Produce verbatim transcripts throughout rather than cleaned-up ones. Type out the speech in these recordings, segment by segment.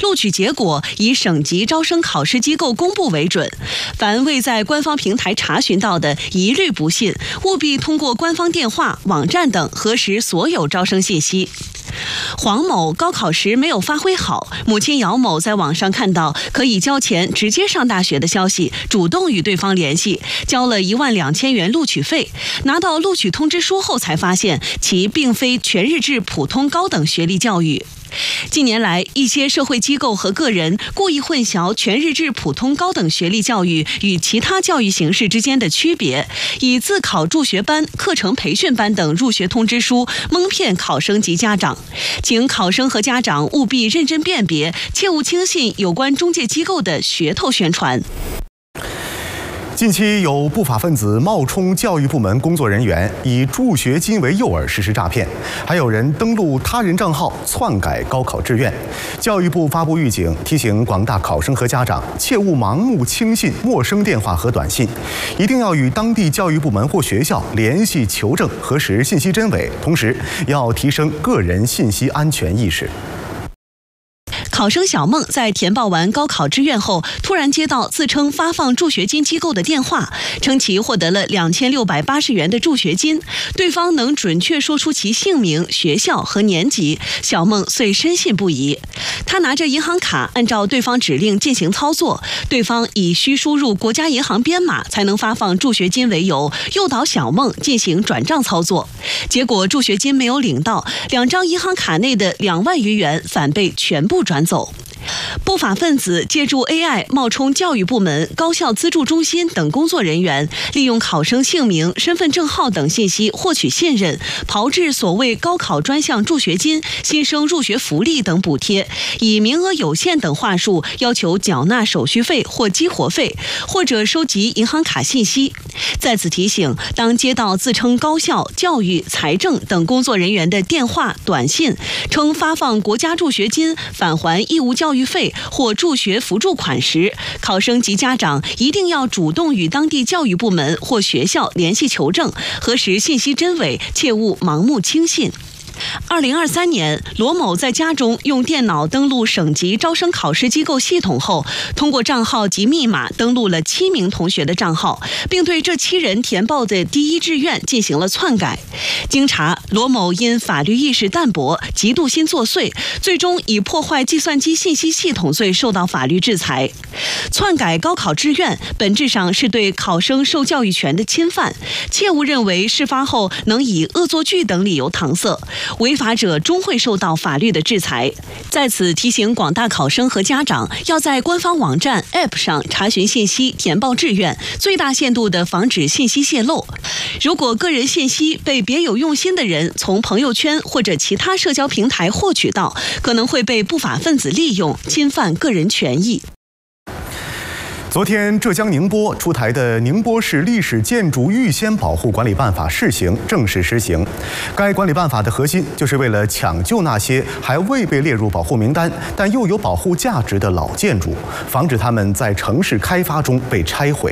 录取结果以省级招生考试机构公布为准。凡未在官方平台查询到的，一律不信，务必通过官方电话、网站等核实所有招生信息。黄某高考时没有发挥好，母亲姚某在网上看到可以交钱直接上大学的消息，主动与对方联系，交了一万两千元录取费。拿到录取通知书后，才发现其并非全日制普通高等学历教育。近年来，一些社会机构和个人故意混淆全日制普通高等学历教育与其他教育形式之间的区别，以自考助学班、课程培训班等入学通知书蒙骗考生及家长。请考生和家长务必认真辨别，切勿轻信有关中介机构的噱头宣传。 近期有不法分子冒充教育部门工作人员，以助学金为诱饵实施诈骗，还有人登录他人账号篡改高考志愿。教育部发布预警，提醒广大考生和家长，切勿盲目轻信陌生电话和短信，一定要与当地教育部门或学校联系求证，核实信息真伪，同时要提升个人信息安全意识。 考生小梦在填报完高考志愿后，突然接到自称发放助学金机构的电话，称其获得了两千六百八十元的助学金，对方能准确说出其姓名、学校和年级，小梦遂深信不疑。他拿着银行卡，按照对方指令进行操作，对方以需输入国家银行编码才能发放助学金为由，诱导小梦进行转账操作。结果助学金没有领到，两张银行卡内的两万余元反被全部转走。不法分子借助 A I 冒充教育部门、高校资助中心等工作人员，利用考生姓名、身份证号等信息获取信任，炮制所谓高考专项助学金、新生入学福利等补贴，以名额有限等话术要求缴纳手续费或激活费，或者收集银行卡信息。在此提醒，当接到自称高校、教育、财政等工作人员的电话、短信，称发放国家助学金、返还义务教育费或助学辅助款时，考生及家长一定要主动与当地教育部门或学校联系求证，核实信息真伪，切勿盲目轻信。二零二三年，罗某在家中用电脑登录省级招生考试机构系统后，通过账号及密码登录了七名同学的账号，并对这七人填报的第一志愿进行了篡改。经查，罗某因法律意识淡薄、嫉妒心作祟，最终以破坏计算机信息系统罪受到法律制裁。篡改高考志愿本质上是对考生受教育权的侵犯，切勿认为事发后能以恶作剧等理由搪塞。违法者终会受到法律的制裁。在此提醒广大考生和家长，要在官方网站 App 上查询信息、填报志愿，最大限度地防止信息泄露。如果个人信息被别有用心的人从朋友圈或者其他社交平台获取到，可能会被不法分子利用，侵犯个人权益。 昨天，浙江宁波出台的《宁波市历史建筑预先保护管理办法》试行正式施行。该管理办法的核心就是为了抢救那些还未被列入保护名单但又有保护价值的老建筑，防止它们在城市开发中被拆毁。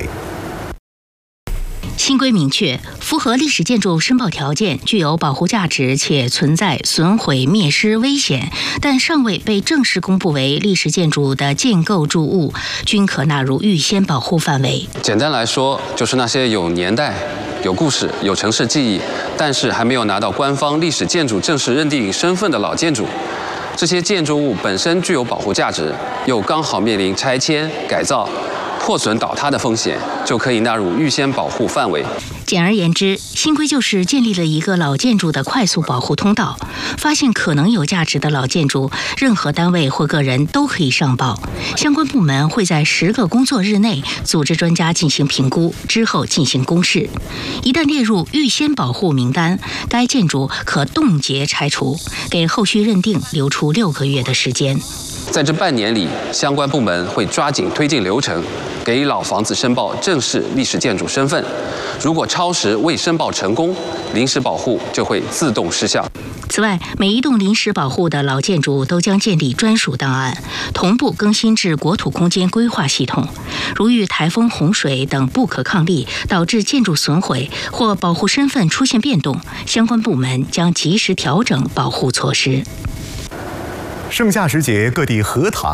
新规明确，符合历史建筑申报条件、具有保护价值且存在损毁灭失危险，但尚未被正式公布为历史建筑的建构筑物，均可纳入预先保护范围。 简单来说，就是那些有年代、有故事、有城市记忆，但是还没有拿到官方历史建筑正式认定身份的老建筑。这些建筑物本身具有保护价值，又刚好面临拆迁、改造、破损倒塌的风险，就可以纳入预先保护范围。 简而言之，新规就是建立了一个老建筑的快速保护通道。发现可能有价值的老建筑，任何单位或个人都可以上报，相关部门会在十个工作日内组织专家进行评估，之后进行公示。一旦列入预先保护名单，该建筑可冻结拆除，给后续认定留出六个月的时间。 在这半年里，相关部门会抓紧推进流程，给老房子申报正式历史建筑身份。如果超时未申报成功，临时保护就会自动失效。 此外，每一栋临时保护的老建筑都将建立专属档案，同步更新至国土空间规划系统。如遇台风、洪水等不可抗力导致建筑损毁或保护身份出现变动，相关部门将及时调整保护措施。 盛夏时节，各地荷塘